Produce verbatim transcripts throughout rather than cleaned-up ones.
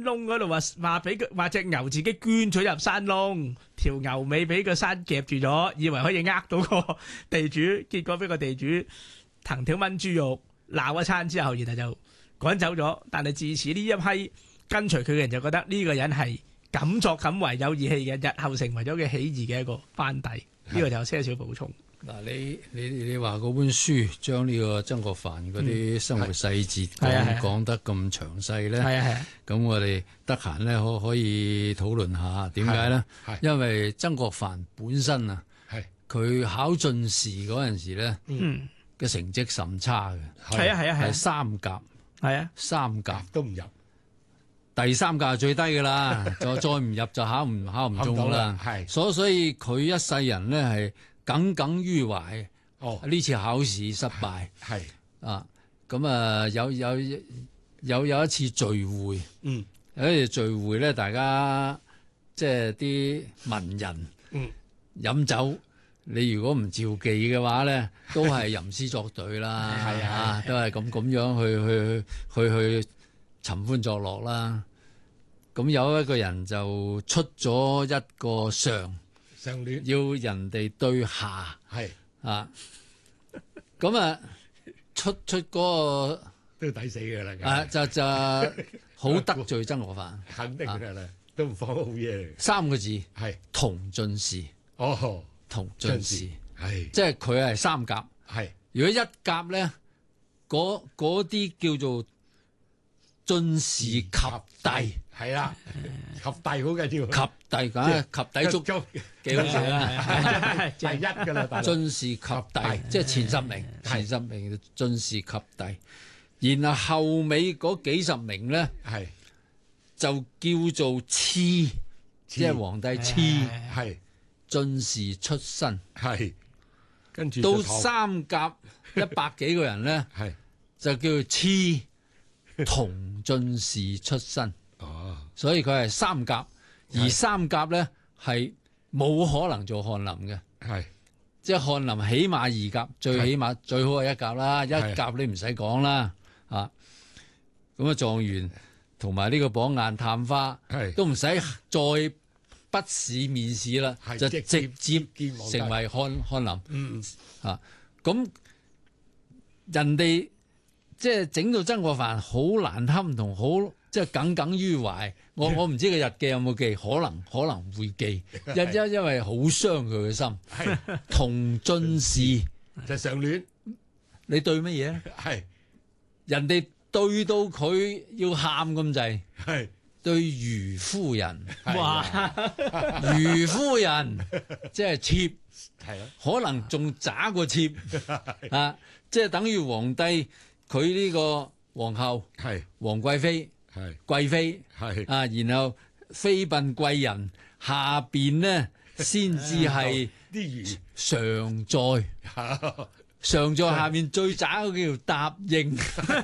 窿嗰度話話俾佢話隻牛自己捐咗入山窿，條牛尾俾個山夾住咗，以為可以呃到個地主，結果俾個地主藤條炆豬肉鬧一餐之後，然後就趕走咗。但係自此呢一批跟隨佢嘅人就覺得呢個人係敢作敢為有義氣嘅，日後成為咗佢起義嘅一個班底。呢個就有些少補充。 嗱，你你你話嗰本書將呢個曾國藩嗰啲生活細節講講得咁詳細咧， 係啊係啊， 咁我哋得閒咧可可以討論下點解咧？因為曾國藩本身啊，佢考進士嗰陣時咧，嗯嘅成績甚差嘅， 係啊係啊係三甲， 係啊三甲都唔入， 第三甲最低㗎啦，再再唔入就考唔考唔中㗎啦，係，所所以佢一世人咧係耿耿於懷，哦！呢次考試失敗，係啊，咁啊有有有有一次聚會，嗯，有一次聚會咧，大家即係啲文人，嗯，飲酒，你如果唔召妓嘅話咧，都係吟詩作對啦，係啊，都係咁咁樣去去去去尋歡作樂啦。咁有一個人就出咗一個上。上聯要人哋對下，係啊，咁啊出出嗰個都抵死嘅啦， 啊就就好得罪曾國藩， 肯定嘅啦，都唔放好嘢嚟。 三個字係同進士， 哦， 同進士係，即係佢係三甲， 係。如果一甲咧，嗰嗰啲叫做進士及第， 係啦，及第好緊要， 及第梗係及第足足幾好寫啦， 第一㗎啦， 進士及第，即係前十名，前十名進士及第，然後後尾嗰幾十名咧，係就叫做次，即係皇帝次，係進士出身，係跟住到三甲一百幾個人咧，係就叫做次。同進士出身，哦，所以佢係三甲，而三甲咧係冇可能做翰林嘅，係即係翰林起碼二甲，最起碼最好係一甲啦，一甲你唔使講啦，啊，咁啊狀元同埋呢個榜眼探花，係都唔使再筆試面試啦，就直接成為翰翰林，嗯啊，咁人哋。即係整到曾國藩好難堪同好即係耿耿於懷，我我唔知佢日記有冇記，可能可能會記，因因因為好傷佢嘅心。同進士就上聯， 你對乜嘢？係人哋對到佢要喊咁滯，係對余夫人，哇！余夫人即係妾，係啊，可能仲渣過妾啊！即係等於皇帝。佢呢個皇后係皇貴妃，係貴妃，係啊，然後妃嬪貴人下邊呢，先至係啲常在，常在下面最渣嗰個叫答應，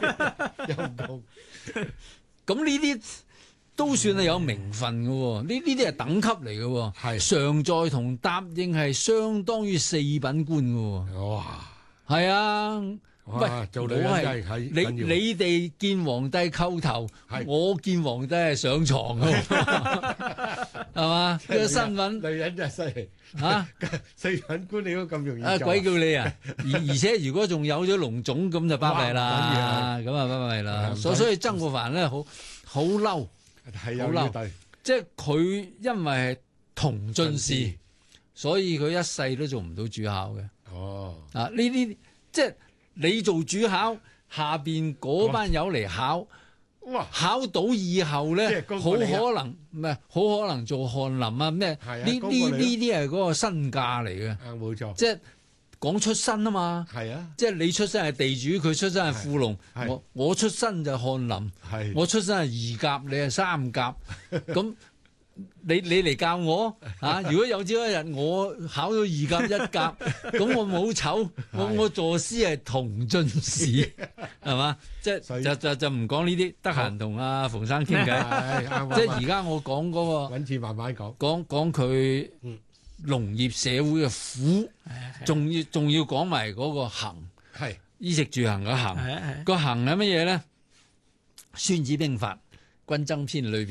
咁呢啲都算係有名分嘅，呢呢啲係等級嚟嘅，係常在同答應係相當於四品官嘅，哇，係啊。喂，做女人真係你你哋見皇帝叩頭，我見皇帝係上床嘅，係嘛？呢個身份， 女人真係犀利嚇， 四品官你都咁容易啊！鬼叫你啊！而而且如果仲有咗龍種咁就巴閉啦，咁啊巴閉啦。所所以曾國藩咧好好嬲，好嬲，即係佢因為係同進士，所以佢一世都做唔到主考嘅。哦，啊呢啲即係。你做主考，下邊嗰班友嚟考，哇！考到以後咧，好可能唔係好可能做翰林啊咩？呢呢呢啲係嗰個身價嚟嘅。啊，冇錯。即係講出身啊嘛。係啊。即係你出身係地主，佢出身係富農。我我出身就翰林。係。我出身係二甲，你係三甲。咁。你你嚟教我啊！如果有朝一日我考到二甲一甲，咁我冇醜，我我作詩係同進士，係嘛？即係就就就唔講呢啲，得閒同阿馮生傾偈。即係而家我講嗰個， 揾次慢慢講， 講講佢農業社會嘅苦，仲要仲要講埋嗰個行，係衣食住行嘅行。個行係乜嘢咧？《孫子兵法·軍爭篇》裏邊。